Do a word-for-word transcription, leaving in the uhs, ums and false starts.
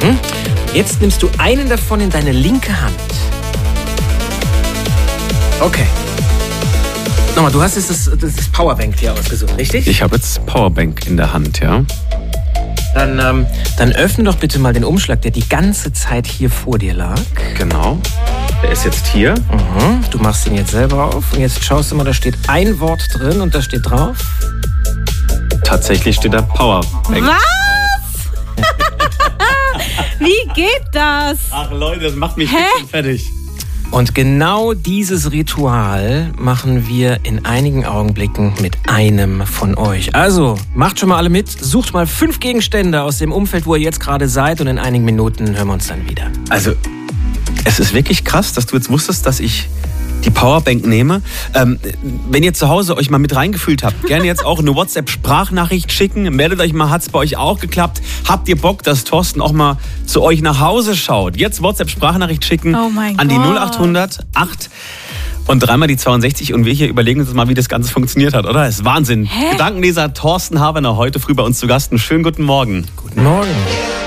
Mhm. Jetzt nimmst du einen davon in deine linke Hand. Okay. Nochmal, du hast jetzt das, das Powerbank hier ausgesucht, richtig? Ich habe jetzt Powerbank in der Hand, ja. Dann, ähm, dann öffne doch bitte mal den Umschlag, der die ganze Zeit hier vor dir lag. Genau. Der ist jetzt hier. Mhm. Du machst ihn jetzt selber auf und jetzt schaust du mal, da steht ein Wort drin und da steht drauf. Tatsächlich steht da Powerbank. Was? Wie geht das? Ach Leute, das macht mich Hä? fertig. Und genau dieses Ritual machen wir in einigen Augenblicken mit einem von euch. Also, macht schon mal alle mit, sucht mal fünf Gegenstände aus dem Umfeld, wo ihr jetzt gerade seid und in einigen Minuten hören wir uns dann wieder. Also, es ist wirklich krass, dass du jetzt wusstest, dass ich die Powerbank nehme. Ähm, wenn ihr zu Hause euch mal mit reingefühlt habt, gerne jetzt auch eine WhatsApp-Sprachnachricht schicken. Meldet euch mal, hat es bei euch auch geklappt? Habt ihr Bock, dass Thorsten auch mal zu euch nach Hause schaut? Jetzt WhatsApp-Sprachnachricht schicken Oh mein an die Gott. null achthundert acht und dreimal die zweiundsechzig und wir hier überlegen uns mal, wie das Ganze funktioniert hat, oder? Das ist Wahnsinn. Hä? Gedankenleser Thorsten Haberner heute früh bei uns zu Gast. Einen schönen guten Morgen. Guten Morgen.